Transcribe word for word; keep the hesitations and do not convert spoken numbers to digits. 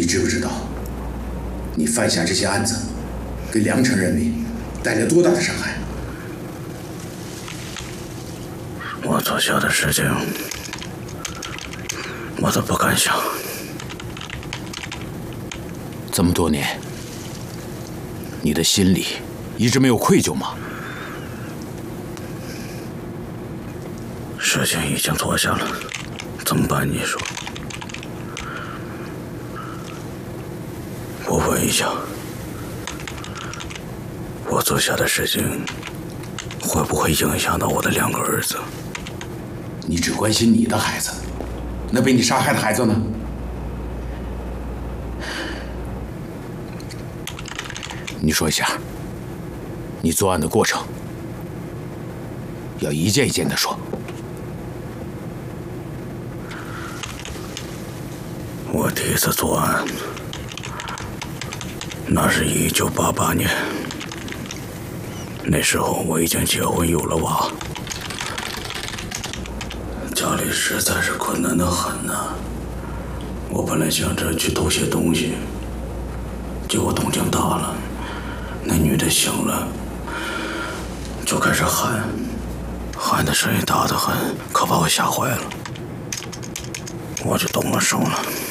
知不知道，你犯下这些案子，给良城人民带来多大的伤害？ 我做下的事情，我都不敢想。 这么多年，你的心里一直没有愧疚吗？ 事情已经做下了，怎么办？你说？我问一下，我做下的事情会不会影响到我的两个儿子？ 你只关心你的孩子，那被你杀害的孩子呢？你说一下，你作案的过程，要一件一件的说。 我第一次作案，那是一九八八年，那时候我已经结婚有了娃，家里实在是困难的很呐。我本来想着去偷些东西，结果动静大了，那女的醒了，就开始喊，喊的声音大得很，可把我吓坏了，我就动了手了。